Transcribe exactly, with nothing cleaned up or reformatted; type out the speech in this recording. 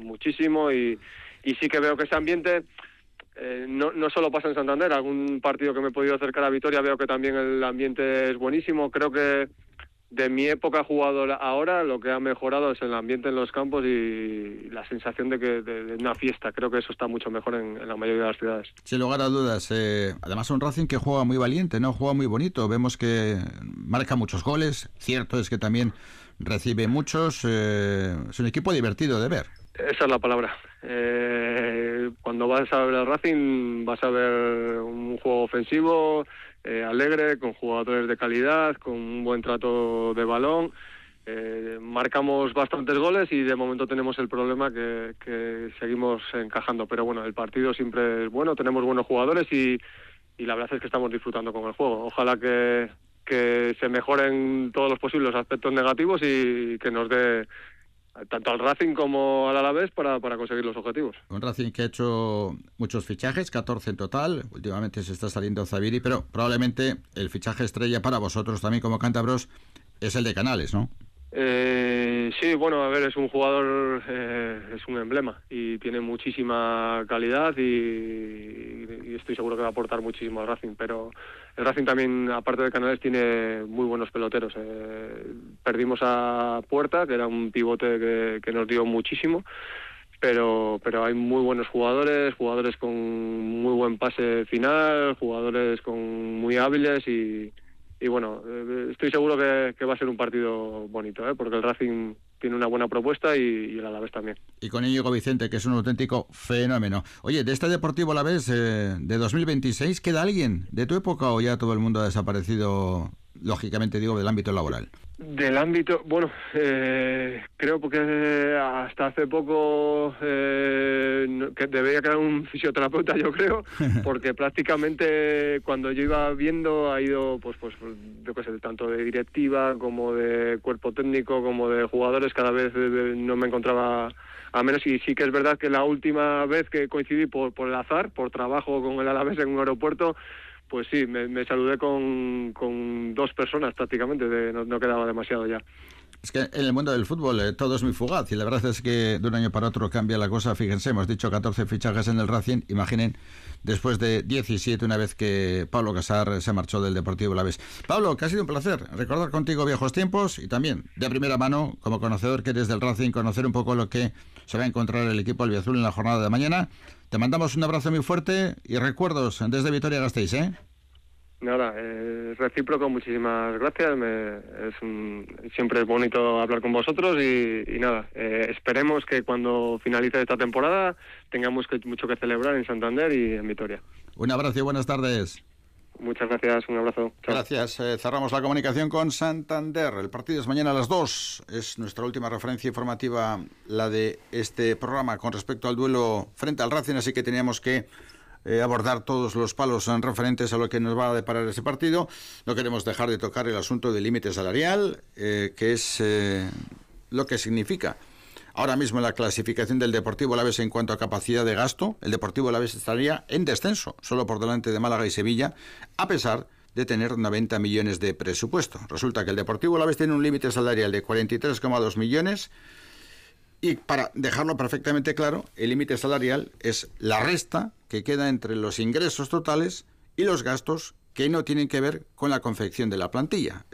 muchísimo y, y sí que veo que ese ambiente eh, no, no solo pasa en Santander. Algún partido que me he podido acercar a Vitoria veo que también el ambiente es buenísimo. Creo que de mi época jugador ahora lo que ha mejorado es el ambiente en los campos y la sensación de que de, de una fiesta. Creo que eso está mucho mejor en, en la mayoría de las ciudades. Sin lugar a dudas. Eh, además un Racing que juega muy valiente, ¿no? Juega muy bonito. Vemos que marca muchos goles. Cierto es que también recibe muchos. Eh, es un equipo divertido de ver. Esa es la palabra. Eh, cuando vas a ver al Racing vas a ver un juego ofensivo, eh, alegre, con jugadores de calidad, con un buen trato de balón. Eh, marcamos bastantes goles y de momento tenemos el problema que, que seguimos encajando. Pero bueno, el partido siempre es bueno, tenemos buenos jugadores y, y la verdad es que estamos disfrutando con el juego. Ojalá que, que se mejoren todos los posibles aspectos negativos y que nos dé tanto al Racing como al Alavés para, para conseguir los objetivos. Un Racing que ha hecho muchos fichajes, catorce en total. Últimamente se está saliendo Zaviri, pero probablemente el fichaje estrella para vosotros también como cántabros es el de Canales, ¿no? Eh, sí, bueno, a ver, es un jugador, eh, es un emblema y tiene muchísima calidad y, y estoy seguro que va a aportar muchísimo al Racing, pero el Racing también, aparte de Canales, tiene muy buenos peloteros. Eh, perdimos a Puerta, que era un pivote que, que nos dio muchísimo, pero pero hay muy buenos jugadores, jugadores con muy buen pase final, jugadores con muy hábiles y... Y bueno, eh, estoy seguro que, que va a ser un partido bonito, ¿eh? Porque el Racing tiene una buena propuesta y, y el Alavés también. Y con Íñigo Vicente, que es un auténtico fenómeno. Oye, de este Deportivo Alavés eh, de dos mil veintiséis, ¿queda alguien de tu época o ya todo el mundo ha desaparecido, lógicamente digo, del ámbito laboral? Del ámbito, bueno, eh, creo porque hasta hace poco eh, no, que debería quedar un fisioterapeuta, yo creo, porque prácticamente cuando yo iba viendo ha ido, pues, pues, yo qué sé, tanto de directiva como de cuerpo técnico como de jugadores, cada vez eh, no me encontraba a menos. Y sí que es verdad que la última vez que coincidí por, por el azar, por trabajo con el Alavés en un aeropuerto, pues sí, me, me saludé con, con dos personas prácticamente, de, no, no quedaba demasiado ya. Es que en el mundo del fútbol eh, todo es muy fugaz y la verdad es que de un año para otro cambia la cosa. Fíjense, hemos dicho catorce fichajes en el Racing, imaginen, después de diecisiete una vez que Pablo Casar se marchó del Deportivo Alavés. Pablo, que ha sido un placer recordar contigo viejos tiempos y también de primera mano, como conocedor que eres del Racing, conocer un poco lo que se va a encontrar el equipo albiazul en la jornada de mañana. Te mandamos un abrazo muy fuerte y recuerdos desde Vitoria-Gasteiz, ¿eh? Nada, eh, recíproco, muchísimas gracias. Me, es un, siempre es bonito hablar con vosotros y, y nada, eh, esperemos que cuando finalice esta temporada tengamos que, mucho que celebrar en Santander y en Vitoria. Un abrazo y buenas tardes. Muchas gracias, un abrazo. Chao. Gracias. Eh, cerramos la comunicación con Santander. El partido es mañana a las dos. Es nuestra última referencia informativa, la de este programa con respecto al duelo frente al Racing, así que teníamos que eh, abordar todos los palos referentes a lo que nos va a deparar ese partido. No queremos dejar de tocar el asunto del límite salarial, eh, que es eh, lo que significa ahora mismo la clasificación del Deportivo Alavés en cuanto a capacidad de gasto. El Deportivo Alavés estaría en descenso, solo por delante de Málaga y Sevilla, a pesar de tener noventa millones de presupuesto. Resulta que el Deportivo Alavés tiene un límite salarial de cuarenta y tres coma dos millones y, para dejarlo perfectamente claro, el límite salarial es la resta que queda entre los ingresos totales y los gastos que no tienen que ver con la confección de la plantilla.